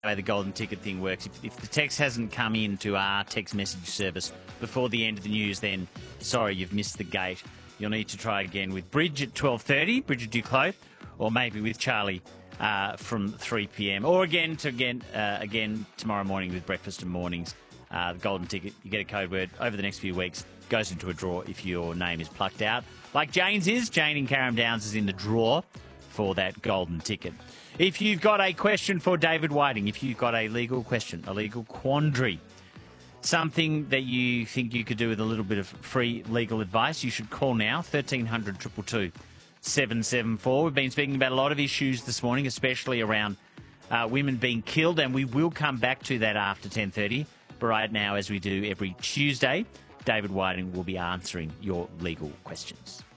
way the golden ticket thing works. If the text hasn't come in to our text message service before the end of the news, then sorry, you've missed the gate. You'll need to try again with Bridge at 12:30, Bridget Duclos, or maybe with Charlie from 3 p.m. Or again tomorrow morning with Breakfast and Mornings. The golden ticket, you get a code word over the next few weeks, goes into a draw if your name is plucked out. Like Jane's is. Jane in Carrum Downs is in the draw for that golden ticket. If you've got a question for David Whiting, if you've got a legal question, a legal quandary, something that you think you could do with a little bit of free legal advice, you should call now, 1300 222 774. We've been speaking about a lot of issues this morning, especially around women being killed, and we will come back to that after 10:30. But right now, as we do every Tuesday, David Whiting will be answering your legal questions.